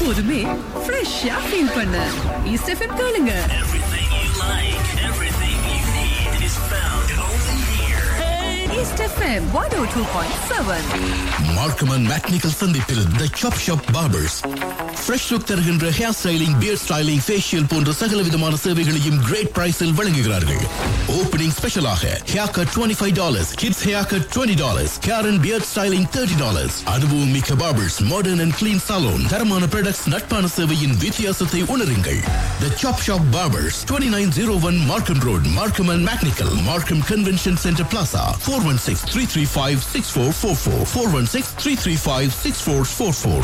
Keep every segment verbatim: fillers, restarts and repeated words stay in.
எப்போதுமே ஃப்ரெஷ்ஷா ஃபீல் பண்ண ஈஸ்ட் எஃப்எம் கேளுங்க. Everything you like, everything you need is found only here. East FM one oh two point seven. Markham and mechanical சந்திப்பில் தி சாப் shop barbers fresh look தருகின்ற hair styling, pier styling, facial போன்ற சகல விதமான சேவைகளையும் great பிரைஸில் வழங்குகிறார்கள். Opening ஸ்பெஷலாக hair cut twenty-five dollars, kids hair cut twenty dollars, hair and pier styling thirty dollars. அனுபவம் மிக்க barbers, modern and clean salon, தரமான ப்ராடக்ட்ஸ், நட்பான சேவையின் வித்தியாசத்தை உணருங்கள். தி சாப் shop barbers, twenty-nine oh one Markham Road, Markham and Mechanical, Markham Convention Center Plaza, four one six, three three five, six four four four, four one six, three three five, six four four four.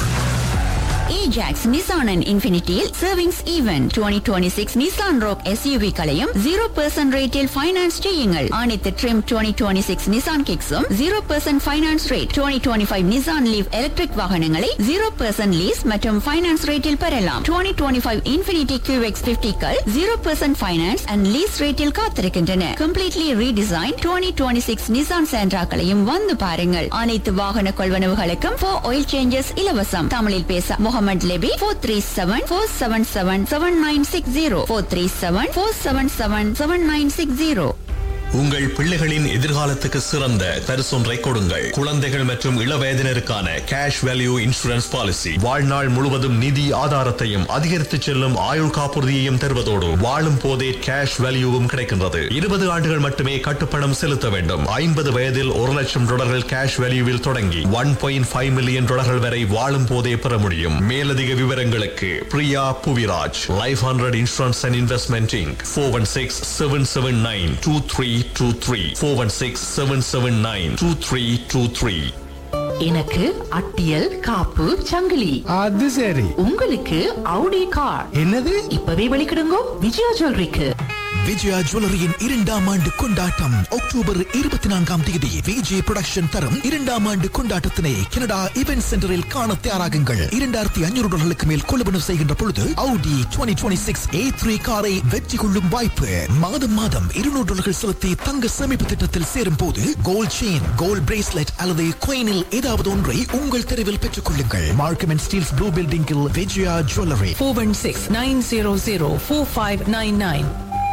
Ajax Nissan and Infinityயில் savings event twenty twenty-six Nissan Rogue S U V களையும் zero percent ரேட்டில் finance செய்யுங்கள். அனைத்து trim twenty twenty-six Nissan Kicks-உம் zero percent finance rate. twenty twenty-five Nissan Leaf electric வாகனங்களை zero percent lease மற்றும் finance ரேட்டில் பெறலாம். twenty twenty-five Infinity Q X fifty-கள் zero percent finance and lease ரேட்டில் காத்திருக்கின்றன. Completely redesign twenty twenty-six Nissan Sentra-களையும் வந்து பாருங்கள். அனைத்து வாகன கொள்வனவுகளுக்கும் for oil changes இலவசம். தமிழில் பேச Mohammed Lebbe four three seven, four seven seven, seven nine six zero, four three seven, four seven seven, seven nine six zero. உங்கள் பிள்ளைகளின் எதிர்காலத்துக்கு சிறந்த பரிசொன்றை கொடுங்கள். குழந்தைகள் மற்றும் இளவயதினருக்கான கேஷ் வேல்யூ இன்சூரன்ஸ் பாலிசி வாழ்நாள் முழுவதும் நிதி ஆதாரத்தையும் அதிகரித்து செல்லும் ஆயுள் காப்புறுதியையும் தருவதோடு வாழும் போதே கேஷ் வேல்யூவும் கிடைக்கின்றது. இருபது ஆண்டுகள் மட்டுமே கட்டுப்பணம் செலுத்த வேண்டும். ஐம்பது வயதில் ஒரு லட்சம் டாலர்கள் கேஷ் வேல்யூவில் தொடங்கி one point five மில்லியன் டாலர்கள் வரை வாழும் போதே பெற முடியும். மேலதிக விவரங்களுக்கு Priya Puviraj, life hundred insurance and investment Inc, four one six, seven seven nine, two three two three, four one six, seven seven nine, two three two three. எனக்கு அட்டியல் காப்பு சங்கிலி. அது சரி. உங்களுக்கு Audi கார். என்னது? இப்பவே வெளிக்கிடுங்கோ விஜயா ஜுவல்லரிக்கு. விஜயா ஜுவல்லரியின் இரண்டாம் ஆண்டு கொண்டாட்டம் அக்டோபர் இருபத்தி நான்காம் தேதி விஜய் புரொடக்ஷன் தரும் இரண்டாம் ஆண்டு கொண்டாட்டத்தினை கனடா இவென்ட் சென்டரில் காண தயாராகுங்கள். இரண்டாயிரத்தி ஐநூறு டாலர்களுக்கு மேல் கொள்வனவு செய்கின்ற பொழுது Audi twenty twenty-six A three காரை வெற்றி கொள்ளும் வாய்ப்பு. மாதம் மாதம் இருநூறு டாலர்கள் செலுத்தி தங்க சேமிப்பு திட்டத்தில் சேரும் போது கோல்ட் செயின், கோல்ட் பிரேஸ்லெட் அல்லது கோயினில் ஏதாவது ஒன்றை உங்கள் தெருவில் பெற்றுக் கொள்ளுங்கள். மார்க்கம் அண்ட் ஸ்டீல்ஸ் ப்ளூ பில்டிங்கில் Vijaya jewellery. four one six, nine zero zero, four five nine nine.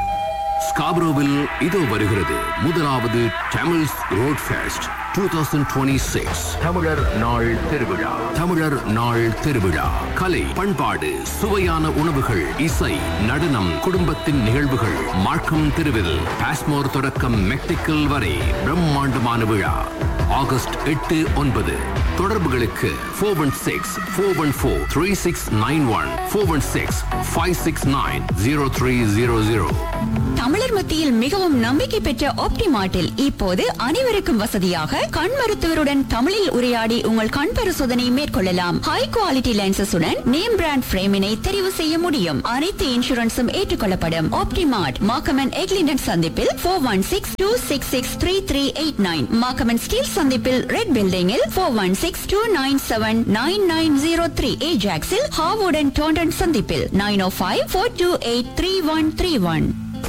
ஸ்காப்ரோவில் இதோ வருகிறது முதலாவது Tamils road fest twenty twenty-six. தமிழர் நாள் திருவிழா. தமிழர் நாள் திருவிழா கலை, பண்பாடு, சுவையான உணவுகள், இசை, நடனம், குடும்பத்தின் நிகழ்வுகள். மார்க்கம் தெருவில் பாஸ்மோர் தொடக்கம் மெக்டிக்கல் வரை பிரம்மாண்டமான விழா ஆகஸ்ட் எட்டு ஒன்பது. தொடர்புகளுக்கு four one six, four one four, three six nine one, four one six, five six nine, zero three zero zero. தமிழர் மத்தியில் மிகவும் நம்பிக்கை பெற்ற ஆப்டிமார்ட்டில் இப்போது அனைவருக்கும் வசதியாக கண் மருத்துவருடன் தமிழில் உரையாடி உங்கள் கண் பரிசோதனை மேற்கொள்ளலாம். ஹை குவாலிட்டி லென்சஸுடன் நேம் பிராண்ட் பிரேமினை தெரிவு செய்ய முடியும். அனைத்து இன்சூரன்ஸும் ஏற்றுக்கொள்ளப்படும். ஆப்டிமார்ட் மார்க்கம் எக்லிண்டன் சந்திப்பில் four one six, two six six, three three eight nine, மார்க்கம் ஸ்டீல் சந்திப்பில் ரெட் பில்டிங்கில் four one six, two nine seven, nine nine zero three, ஏஜாக்ஸில் ஹாவோடன் Taunton சந்திப்பில் nine oh five, four two eight, three one three one.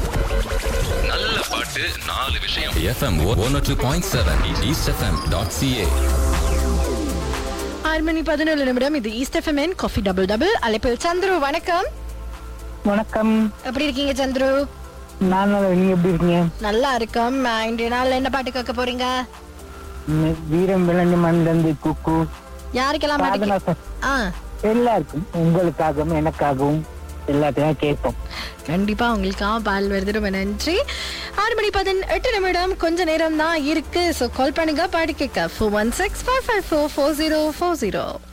நல்ல பாட்டு நாலு விஷயம். F M one oh two point seven, east f m dot c a. ஆறு மணி பதினேழு நிமிடம். இது east FM coffee double double. அழைப்பில் சந்துரு. வணக்கம். வணக்கம். எப்படி இருக்கீங்க சந்துரு? நான் நீங்க எப்படி இருக்கீங்க? நல்லா இருக்கோம். இன்றைய நாள் என்ன பாட்டு கேட்க போறீங்க? வீரம் விளைஞ்ச மண்டந்து குக்கு. யாருக்கெல்லாம் எல்லாருக்கும், உங்களுக்காகவும் எனக்காகவும் எல்லாத்தையும் கேட்போம். கண்டிப்பா உங்களுக்காக பால் வருது. ரொம்ப நன்றி. ஆறு மணி பதினெட்டு நிமிடம். கொஞ்ச நேரம் தான் இருக்கு. சோ கால் பண்ணுங்க பாட்டு கேட்க four one six, five five four, four zero four zero.